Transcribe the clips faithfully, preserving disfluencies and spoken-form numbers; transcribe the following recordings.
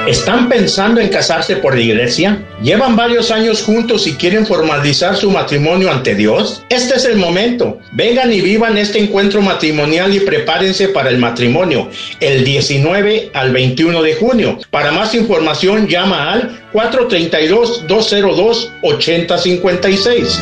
¿Están pensando en casarse por la iglesia? ¿Llevan varios años juntos y quieren formalizar su matrimonio ante Dios? Este es el momento. Vengan y vivan este encuentro matrimonial y prepárense para el matrimonio el diecinueve al veintiuno de junio. Para más información llama al cuatro tres dos, dos cero dos, ocho cero cinco seis.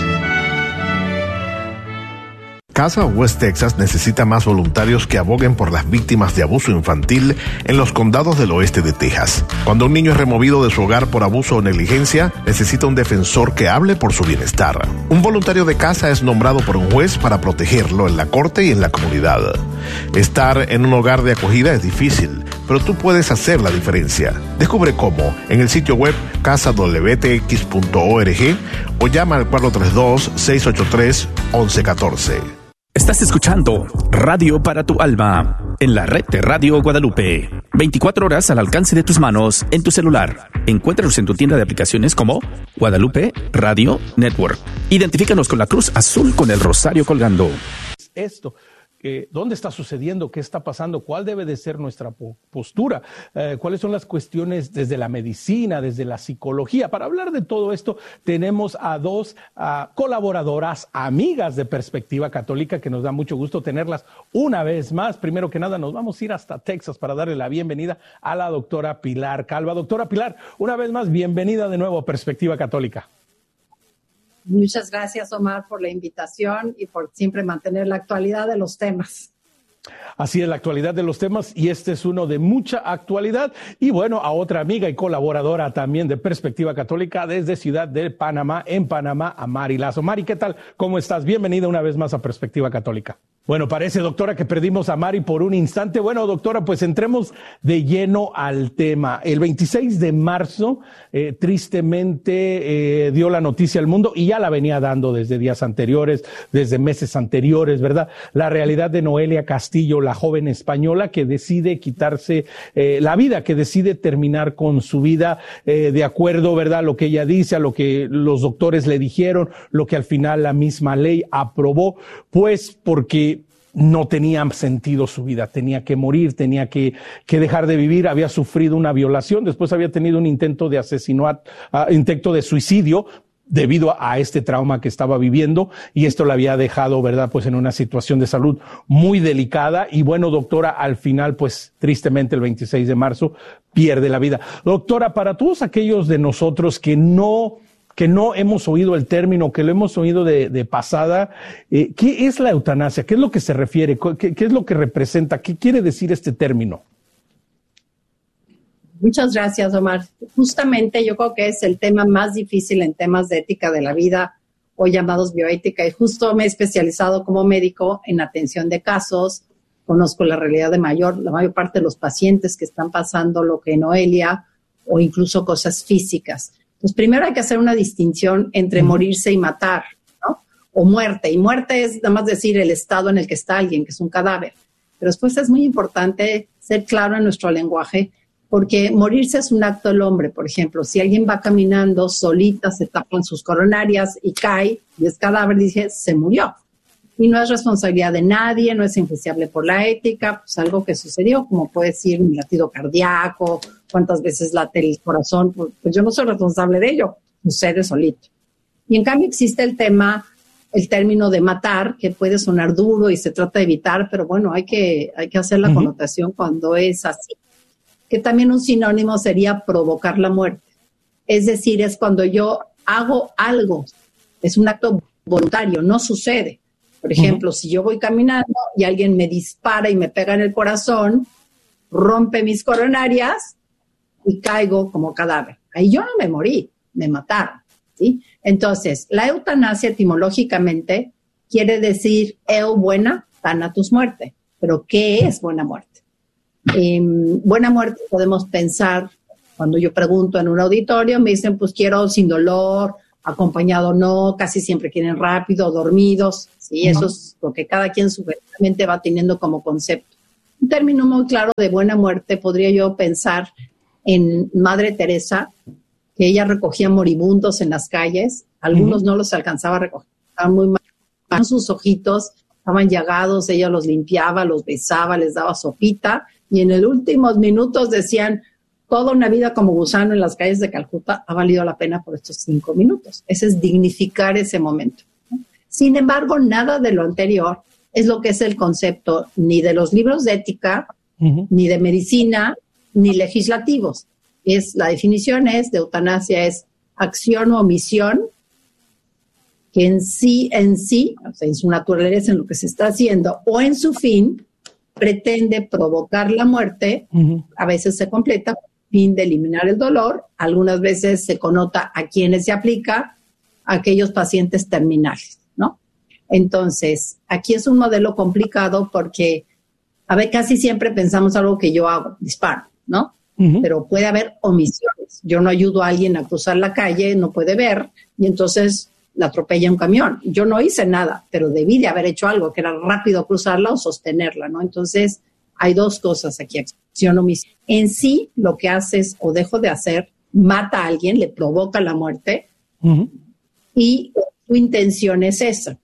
Casa West Texas necesita más voluntarios que aboguen por las víctimas de abuso infantil en los condados del oeste de Texas. Cuando un niño es removido de su hogar por abuso o negligencia, necesita un defensor que hable por su bienestar. Un voluntario de casa es nombrado por un juez para protegerlo en la corte y en la comunidad. Estar en un hogar de acogida es difícil, pero tú puedes hacer la diferencia. Descubre cómo en el sitio web casa w t x punto org o llama al cuatro tres dos, seis ocho tres, once catorce. Estás escuchando Radio para tu Alma en la red de Radio Guadalupe. veinticuatro horas al alcance de tus manos en tu celular. Encuéntranos en tu tienda de aplicaciones como Guadalupe Radio Network. Identifícanos con la cruz azul con el rosario colgando. Esto. Eh, ¿Dónde está sucediendo? ¿Qué está pasando? ¿Cuál debe de ser nuestra po- postura? Eh, ¿Cuáles son las cuestiones desde la medicina, desde la psicología? Para hablar de todo esto, tenemos a dos uh, colaboradoras, amigas de Perspectiva Católica, que nos da mucho gusto tenerlas una vez más. Primero que nada, nos vamos a ir hasta Texas para darle la bienvenida a la doctora Pilar Calva. Doctora Pilar, una vez más, bienvenida de nuevo a Perspectiva Católica. Muchas gracias, Omar, por la invitación y por siempre mantener la actualidad de los temas. Así es, la actualidad de los temas, y este es uno de mucha actualidad. Y bueno, a otra amiga y colaboradora también de Perspectiva Católica desde Ciudad de Panamá, en Panamá, a Mari Lazo. Mari, ¿qué tal? ¿Cómo estás? Bienvenida una vez más a Perspectiva Católica. Bueno, parece, doctora, que perdimos a Mari por un instante. Bueno, doctora, pues entremos de lleno al tema. El veintiséis de marzo, eh, tristemente, eh, dio la noticia al mundo, y ya la venía dando desde días anteriores, desde meses anteriores, ¿verdad? La realidad de Noelia Castillo, la joven española que decide quitarse eh, la vida, que decide terminar con su vida eh, de acuerdo, ¿verdad?, a lo que ella dice, a lo que los doctores le dijeron, lo que al final la misma ley aprobó, pues porque no tenía sentido su vida, tenía que morir, tenía que, que dejar de vivir, había sufrido una violación, después había tenido un intento de asesinato, uh, intento de suicidio, debido a este trauma que estaba viviendo, y esto la había dejado, ¿verdad?, pues en una situación de salud muy delicada. Y bueno, doctora, al final, pues tristemente el veintiséis de marzo pierde la vida. Doctora, para todos aquellos de nosotros que no que no hemos oído el término, que lo hemos oído de, de pasada, eh, ¿qué es la eutanasia? ¿Qué es lo que se refiere? ¿Qué, qué es lo que representa? ¿Qué quiere decir este término? Muchas gracias, Omar. Justamente yo creo que es el tema más difícil en temas de ética de la vida, o llamados bioética, y justo me he especializado como médico en atención de casos. Conozco la realidad de mayor, la mayor parte de los pacientes que están pasando lo que Noelia, o incluso cosas físicas. Pues primero hay que hacer una distinción entre morirse y matar, ¿no? O muerte. Y muerte es nada más decir el estado en el que está alguien, que es un cadáver. Pero después es muy importante ser claro en nuestro lenguaje, porque morirse es un acto del hombre. Por ejemplo, si alguien va caminando solita, se tapan sus coronarias y cae, y es cadáver, dice, se murió. Y no es responsabilidad de nadie, no es enjuiciable por la ética, pues algo que sucedió, como puede decir un latido cardíaco, cuántas veces late el corazón, pues, pues yo no soy responsable de ello, sucede solito. Y en cambio existe el tema, el término de matar, que puede sonar duro y se trata de evitar, pero bueno, hay que, hay que hacer la uh-huh. connotación cuando es así. Que también un sinónimo sería provocar la muerte. Es decir, es cuando yo hago algo, es un acto voluntario, no sucede. Por ejemplo, uh-huh. si yo voy caminando y alguien me dispara y me pega en el corazón, rompe mis coronarias y caigo como cadáver. Ahí yo no me morí, me mataron, ¿sí? Entonces, la eutanasia etimológicamente quiere decir eu buena, thanatos muerte. Pero, ¿qué es buena muerte? Eh, buena muerte podemos pensar, cuando yo pregunto en un auditorio, me dicen, pues quiero sin dolor, acompañado no, casi siempre quieren rápido, dormidos, ¿sí? Uh-huh. Eso es lo que cada quien subjetivamente va teniendo como concepto. Un término muy claro de buena muerte podría yo pensar en Madre Teresa, que ella recogía moribundos en las calles, algunos uh-huh. no los alcanzaba a recoger, estaban muy mal, sus ojitos estaban llagados, ella los limpiaba, los besaba, les daba sopita, y en los últimos minutos decían, toda una vida como gusano en las calles de Calcuta ha valido la pena por estos cinco minutos. Ese es dignificar ese momento. Sin embargo, nada de lo anterior es lo que es el concepto ni de los libros de ética, uh-huh. ni de medicina, ni legislativos. Es, la definición es de eutanasia es acción o omisión que en sí, en sí, o sea, en su naturaleza, en lo que se está haciendo, o en su fin, pretende provocar la muerte, uh-huh. a veces se completa, fin de eliminar el dolor, algunas veces se connota a quienes se aplica, a aquellos pacientes terminales, ¿no? Entonces, aquí es un modelo complicado porque, a ver, casi siempre pensamos algo que yo hago, disparo, ¿no? Uh-huh. Pero puede haber omisiones. Yo no ayudo a alguien a cruzar la calle, no puede ver, y entonces la atropella un camión. Yo no hice nada, pero debí de haber hecho algo, que era rápido cruzarla o sostenerla, ¿no? Entonces, hay dos cosas aquí, acción omisión. En sí, lo que haces o dejo de hacer, mata a alguien, le provoca la muerte, uh-huh. y tu intención es esa.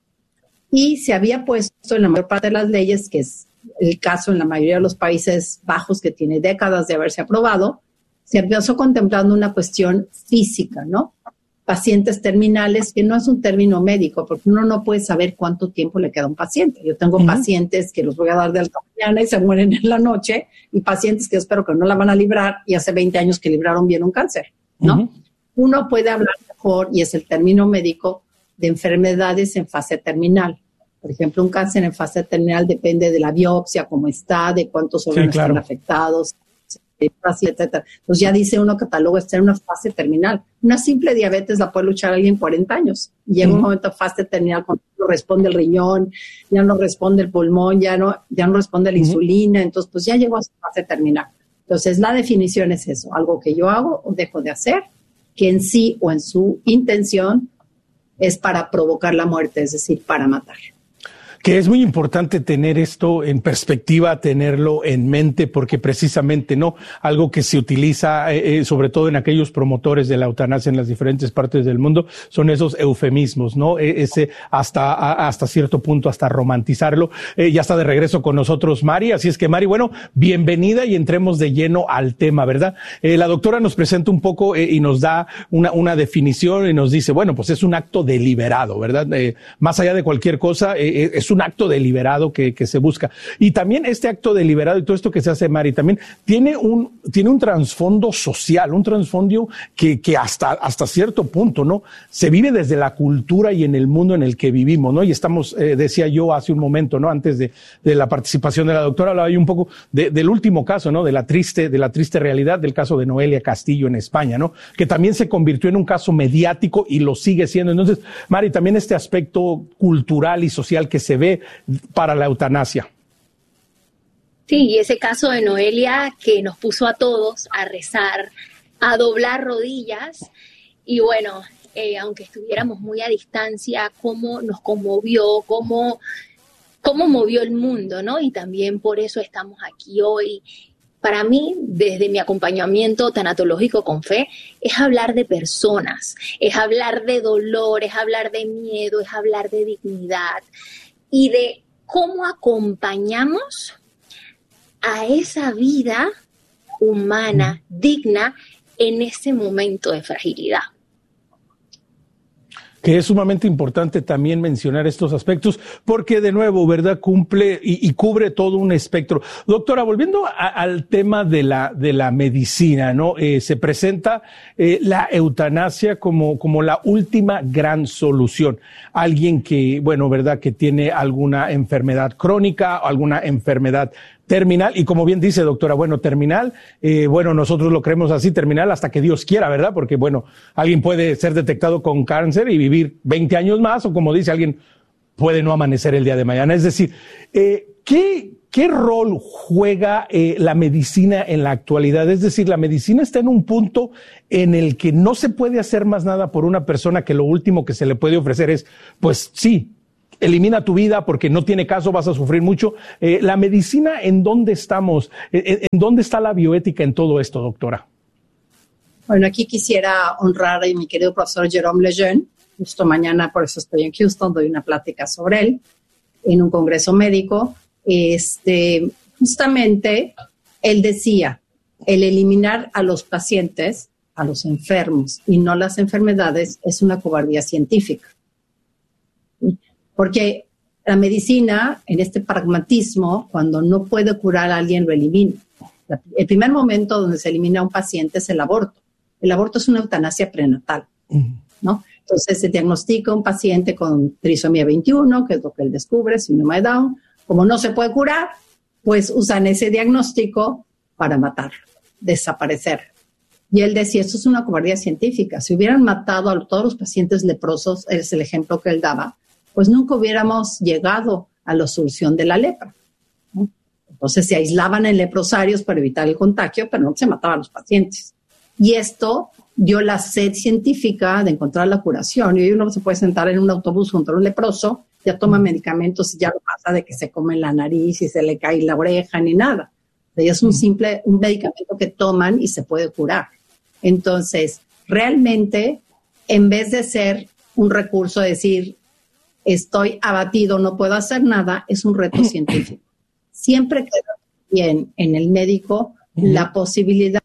Y se había puesto en la mayor parte de las leyes, que es el caso en la mayoría de los Países Bajos, que tiene décadas de haberse aprobado, se empezó contemplando una cuestión física, ¿no? Pacientes terminales, que no es un término médico, porque uno no puede saber cuánto tiempo le queda a un paciente. Yo tengo uh-huh. pacientes que los voy a dar de alta mañana y se mueren en la noche, y pacientes que espero que no la van a librar, y hace veinte años que libraron bien un cáncer, ¿no? Uh-huh. Uno puede hablar mejor, y es el término médico, de enfermedades en fase terminal. Por ejemplo, un cáncer en fase terminal depende de la biopsia, cómo está, de cuántos órganos sí, claro. están afectados, etcétera. Entonces ya dice uno, cataloga está en una fase terminal. Una simple diabetes la puede luchar alguien cuarenta años. Y llega uh-huh. un momento de fase terminal cuando no responde el riñón, ya no responde el pulmón, ya no, ya no responde la uh-huh. insulina. Entonces, pues ya llegó a su fase terminal. Entonces, la definición es eso, algo que yo hago o dejo de hacer, que en sí o en su intención es para provocar la muerte, es decir, para matar. Que es muy importante tener esto en perspectiva, tenerlo en mente, porque precisamente no algo que se utiliza, eh, sobre todo en aquellos promotores de la eutanasia en las diferentes partes del mundo, son esos eufemismos, ¿no? E- ese hasta a, hasta cierto punto, hasta romantizarlo. Eh, ya está de regreso con nosotros Mari, así es que Mari, bueno, bienvenida y entremos de lleno al tema, ¿verdad? Eh, la doctora nos presenta un poco eh, y nos da una, una definición y nos dice, bueno, pues es un acto deliberado, ¿verdad? Eh, más allá de cualquier cosa, eh, es un acto deliberado que, que se busca. Y también este acto deliberado y todo esto que se hace, Mari, también tiene un, tiene un trasfondo social, un trasfondo que, que hasta, hasta cierto punto, ¿no? Se vive desde la cultura y en el mundo en el que vivimos, ¿no? Y estamos, eh, decía yo hace un momento, ¿no? Antes de, de la participación de la doctora, hablaba yo un poco de, del último caso, ¿no? De la triste, de la triste realidad del caso de Noelia Castillo en España, ¿no? Que también se convirtió en un caso mediático y lo sigue siendo. Entonces, Mari, también este aspecto cultural y social que se ve para la eutanasia. Sí, y ese caso de Noelia que nos puso a todos a rezar, a doblar rodillas, y bueno, eh, aunque estuviéramos muy a distancia, cómo nos conmovió, cómo, cómo movió el mundo, ¿no? Y también por eso estamos aquí hoy. Para mí, desde mi acompañamiento tanatológico con fe, es hablar de personas, es hablar de dolor, es hablar de miedo, es hablar de dignidad y de cómo acompañamos a esa vida humana, digna, en ese momento de fragilidad. Que es sumamente importante también mencionar estos aspectos, porque de nuevo, ¿verdad? Cumple y, y cubre todo un espectro. Doctora, volviendo a, al tema de la, de la medicina, ¿no? Eh, se presenta eh, la eutanasia como, como la última gran solución. Alguien que, bueno, ¿verdad? Que tiene alguna enfermedad crónica, alguna enfermedad terminal, y como bien dice doctora, bueno, terminal, eh, bueno, nosotros lo creemos así, terminal hasta que Dios quiera, ¿verdad? Porque, bueno, alguien puede ser detectado con cáncer y vivir veinte años más, o como dice alguien, puede no amanecer el día de mañana. Es decir, eh, ¿qué, qué rol juega eh, la medicina en la actualidad? Es decir, la medicina está en un punto en el que no se puede hacer más nada por una persona, que lo último que se le puede ofrecer es, pues sí, elimina tu vida porque no tiene caso, vas a sufrir mucho. Eh, la medicina, ¿en dónde estamos? ¿En, en dónde está la bioética en todo esto, doctora? Bueno, aquí quisiera honrar a mi querido profesor Jerome Lejeune. Justo mañana, por eso estoy en Houston, doy una plática sobre él en un congreso médico. Este, justamente, él decía, el eliminar a los pacientes, a los enfermos y no las enfermedades es una cobardía científica. Porque la medicina, en este pragmatismo, cuando no puede curar a alguien, lo elimina. El primer momento donde se elimina a un paciente es el aborto. El aborto es una eutanasia prenatal, ¿no? Entonces se diagnostica un paciente con trisomía veintiuno, que es lo que él descubre, síndrome de Down. Como no se puede curar, pues usan ese diagnóstico para matarlo, desaparecer. Y él decía, esto es una cobardía científica. Si hubieran matado a todos los pacientes leprosos, es el ejemplo que él daba, pues nunca hubiéramos llegado a la solución de la lepra, ¿no? Entonces se aislaban en leprosarios para evitar el contagio, pero no se mataban a los pacientes. Y esto dio la sed científica de encontrar la curación. Y hoy uno se puede sentar en un autobús junto a un leproso, ya toma medicamentos y ya lo pasa de que se come la nariz y se le cae la oreja ni nada. O sea, es un simple un medicamento que toman y se puede curar. Entonces, realmente, en vez de ser un recurso de decir, estoy abatido, no puedo hacer nada, es un reto científico. Siempre queda bien en el médico la posibilidad.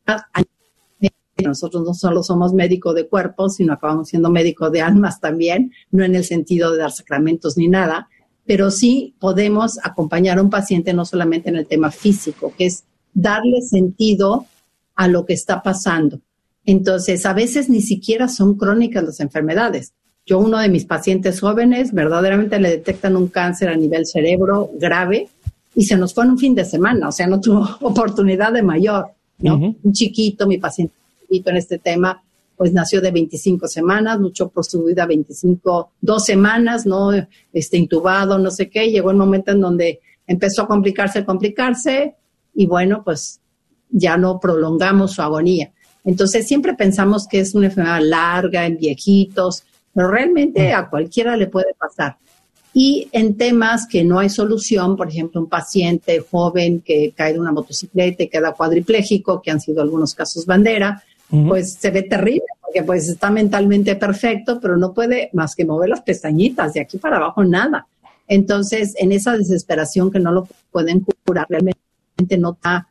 Nosotros no solo somos médicos de cuerpo, sino acabamos siendo médicos de almas también, no en el sentido de dar sacramentos ni nada, pero sí podemos acompañar a un paciente no solamente en el tema físico, que es darle sentido a lo que está pasando. Entonces, a veces ni siquiera son crónicas las enfermedades. Yo, uno de mis pacientes jóvenes, verdaderamente le detectan un cáncer a nivel cerebro grave y se nos fue en un fin de semana, o sea, no tuvo oportunidad de mayor, ¿no? Uh-huh. Un chiquito, mi paciente chiquito en este tema, pues nació de veinticinco semanas, luchó por su vida veinticinco, dos semanas, ¿no? Este, intubado, no sé qué, llegó el momento en donde empezó a complicarse, complicarse, y bueno, pues ya no prolongamos su agonía. Entonces, siempre pensamos que es una enfermedad larga en viejitos, pero realmente a cualquiera le puede pasar. Y en temas que no hay solución, por ejemplo, un paciente joven que cae de una motocicleta y queda cuadripléjico, que han sido algunos casos bandera, uh-huh. pues se ve terrible, porque pues está mentalmente perfecto, pero no puede más que mover las pestañitas, de aquí para abajo nada. Entonces, en esa desesperación que no lo pueden curar, realmente no está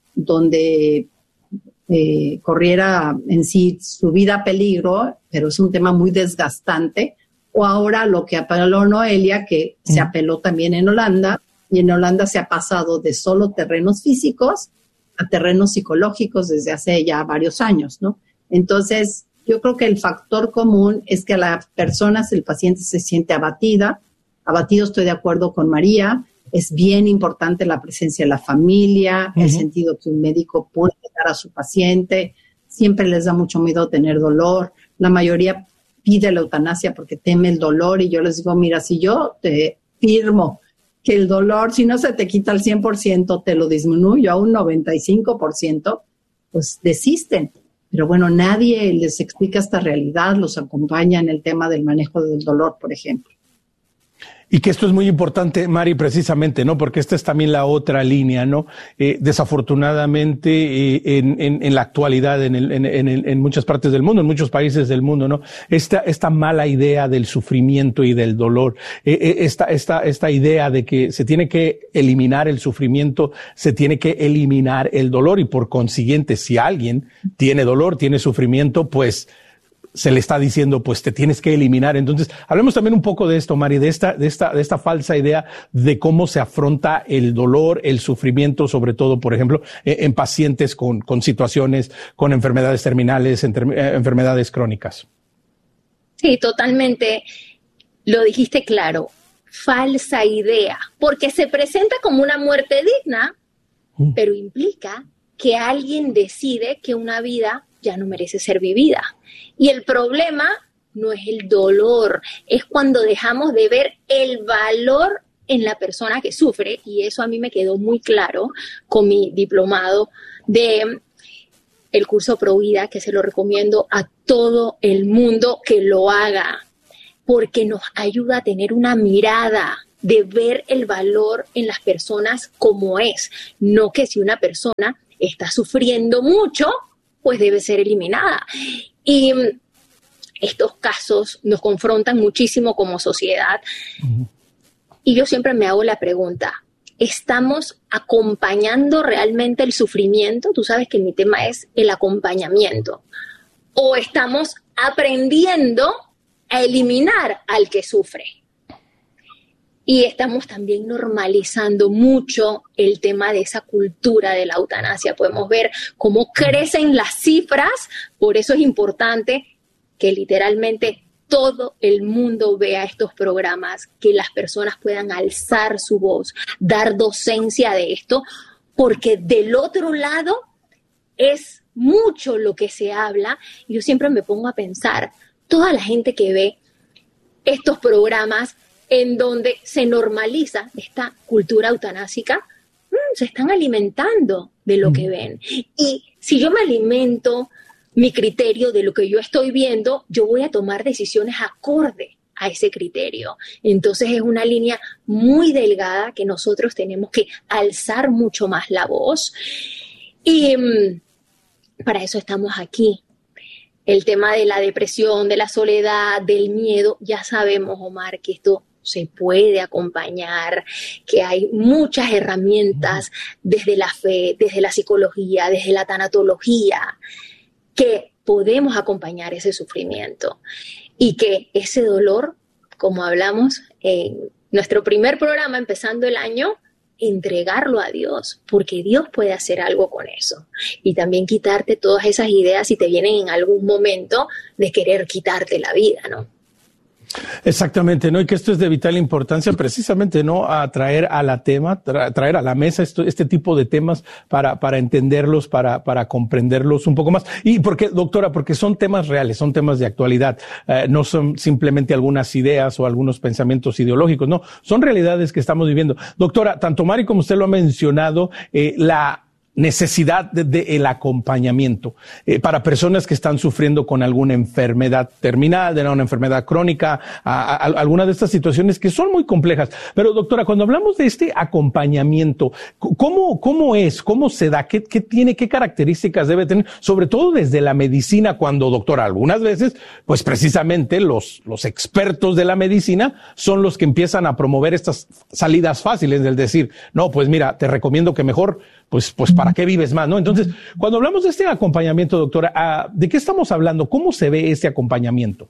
donde eh, corriera en sí su vida a peligro, pero es un tema muy desgastante. O ahora lo que apeló Noelia, que mm. se apeló también en Holanda, y en Holanda se ha pasado de solo terrenos físicos a terrenos psicológicos desde hace ya varios años, ¿no? Entonces, yo creo que el factor común es que a las personas, el paciente se siente abatida. Abatido, estoy de acuerdo con María. Es bien importante la presencia de la familia, uh-huh. el sentido que un médico puede dar a su paciente. Siempre les da mucho miedo tener dolor. La mayoría pide la eutanasia porque teme el dolor, y yo les digo, mira, si yo te firmo que el dolor, si no se te quita al cien por ciento, te lo disminuyo a un noventa y cinco por ciento, pues desisten. Pero bueno, nadie les explica esta realidad, los acompaña en el tema del manejo del dolor, por ejemplo. Y que esto es muy importante, Mari, precisamente, ¿no? Porque esta es también la otra línea, ¿no? Eh, desafortunadamente, eh, en, en, en la actualidad, en, el, en, en, en muchas partes del mundo, en muchos países del mundo, ¿no? Esta, esta mala idea del sufrimiento y del dolor, eh, esta, esta, esta idea de que se tiene que eliminar el sufrimiento, se tiene que eliminar el dolor, y por consiguiente, si alguien tiene dolor, tiene sufrimiento, pues se le está diciendo, pues te tienes que eliminar. Entonces, hablemos también un poco de esto, Mari, de esta, de esta, de esta falsa idea de cómo se afronta el dolor, el sufrimiento, sobre todo, por ejemplo, en, en pacientes con, con situaciones, con enfermedades terminales, en, eh, enfermedades crónicas. Sí, totalmente. Lo dijiste claro. Falsa idea, porque se presenta como una muerte digna, mm. pero implica que alguien decide que una vida ya no merece ser vivida. Y el problema no es el dolor, es cuando dejamos de ver el valor en la persona que sufre, y eso a mí me quedó muy claro con mi diplomado de el curso Pro Vida, que se lo recomiendo a todo el mundo que lo haga, porque nos ayuda a tener una mirada de ver el valor en las personas como es, no que si una persona está sufriendo mucho, pues debe ser eliminada. Y estos casos nos confrontan muchísimo como sociedad. Uh-huh. Y yo siempre me hago la pregunta, estamos acompañando realmente el sufrimiento. Tú sabes que mi tema es el acompañamiento. O estamos aprendiendo a eliminar al que sufre. Y estamos también normalizando mucho el tema de esa cultura de la eutanasia. Podemos ver cómo crecen las cifras, por eso es importante que literalmente todo el mundo vea estos programas, que las personas puedan alzar su voz, dar docencia de esto, porque del otro lado es mucho lo que se habla. Yo siempre me pongo a pensar, toda la gente que ve estos programas en donde se normaliza esta cultura eutanásica, mmm, se están alimentando de lo que ven. Y si yo me alimento mi criterio de lo que yo estoy viendo, yo voy a tomar decisiones acorde a ese criterio. Entonces es una línea muy delgada que nosotros tenemos que alzar mucho más la voz. Y mmm, para eso estamos aquí. El tema de la depresión, de la soledad, del miedo, ya sabemos, Omar, que esto se puede acompañar, que hay muchas herramientas desde la fe, desde la psicología, desde la tanatología, que podemos acompañar ese sufrimiento y que ese dolor, como hablamos en nuestro primer programa empezando el año, entregarlo a Dios, porque Dios puede hacer algo con eso. Y también quitarte todas esas ideas si te vienen en algún momento de querer quitarte la vida, ¿no? Exactamente, ¿no? Y que esto es de vital importancia precisamente, ¿no? A traer a la tema, tra- traer a la mesa esto, este tipo de temas para, para entenderlos, para, para comprenderlos un poco más. Y porque, doctora, porque son temas reales, son temas de actualidad, eh, no son simplemente algunas ideas o algunos pensamientos ideológicos, no, son realidades que estamos viviendo. Doctora, tanto Mari como usted lo ha mencionado, eh, la necesidad del de, de acompañamiento eh, para personas que están sufriendo con alguna enfermedad terminal, de una enfermedad crónica, a, a, a, alguna de estas situaciones que son muy complejas. Pero, doctora, cuando hablamos de este acompañamiento, ¿cómo, cómo es? ¿Cómo se da? ¿Qué, qué tiene? ¿Qué características debe tener? Sobre todo desde la medicina, cuando, doctora, algunas veces, pues precisamente los, los expertos de la medicina son los que empiezan a promover estas salidas fáciles del decir, no, pues mira, te recomiendo que mejor, pues, pues ¿para qué vives más? ¿No? Entonces, cuando hablamos de este acompañamiento, doctora, ¿de qué estamos hablando? ¿Cómo se ve este acompañamiento?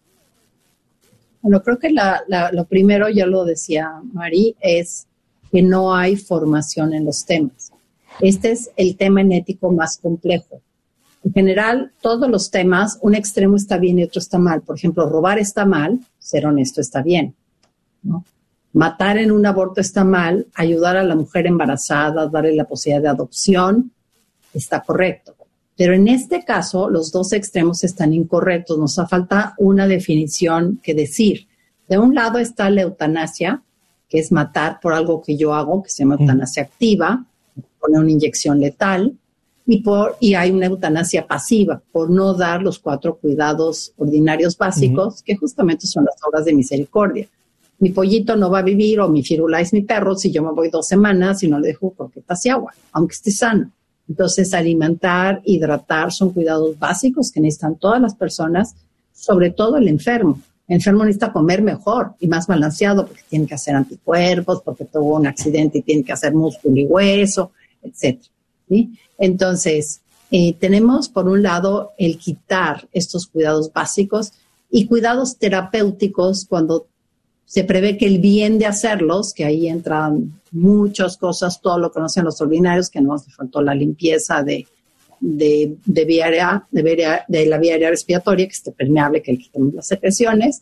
Bueno, creo que la, la, lo primero, ya lo decía Mari, es que no hay formación en los temas. Este es el tema enético más complejo. En general, todos los temas, un extremo está bien y otro está mal. Por ejemplo, robar está mal, ser honesto está bien, ¿no? Matar en un aborto está mal, ayudar a la mujer embarazada, darle la posibilidad de adopción, está correcto. Pero en este caso, los dos extremos están incorrectos. Nos hace falta una definición que decir. De un lado está la eutanasia, que es matar por algo que yo hago, que se llama eutanasia activa, poner una inyección letal, y, por, y hay una eutanasia pasiva, por no dar los cuatro cuidados ordinarios básicos, uh-huh. que justamente son las obras de misericordia. Mi pollito no va a vivir, o mi Firulais, mi perro, si yo me voy dos semanas y no le dejo croquetas y agua, aunque esté sano. Entonces, alimentar, hidratar son cuidados básicos que necesitan todas las personas, sobre todo el enfermo. El enfermo necesita comer mejor y más balanceado porque tiene que hacer anticuerpos, porque tuvo un accidente y tiene que hacer músculo y hueso, etcétera, ¿sí? Entonces, eh, tenemos por un lado el quitar estos cuidados básicos y cuidados terapéuticos cuando se prevé que el bien de hacerlos, que ahí entran muchas cosas, todo lo que conocen los ordinarios, que nos faltó la limpieza de, de, de, vía aérea, de, vía, de la vía aérea respiratoria, que esté permeable, que le quitemos las secreciones.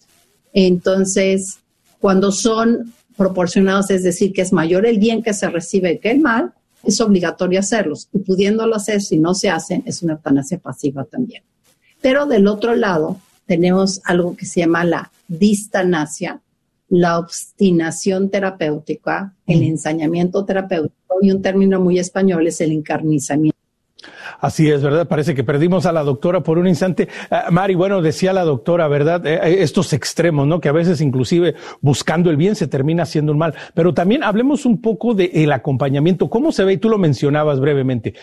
Entonces, cuando son proporcionados, es decir, que es mayor el bien que se recibe que el mal, es obligatorio hacerlos. Y pudiéndolo hacer, si no se hacen, es una eutanasia pasiva también. Pero del otro lado, tenemos algo que se llama la distanasia, la obstinación terapéutica, el ensañamiento terapéutico, y un término muy español es el encarnizamiento. Así es, ¿verdad? Parece que perdimos a la doctora por un instante. Uh, Mari, bueno, decía la doctora, ¿verdad? Eh, estos extremos, ¿no? Que a veces inclusive buscando el bien se termina haciendo un mal. Pero también hablemos un poco del acompañamiento. ¿Cómo se ve? Y tú lo mencionabas brevemente.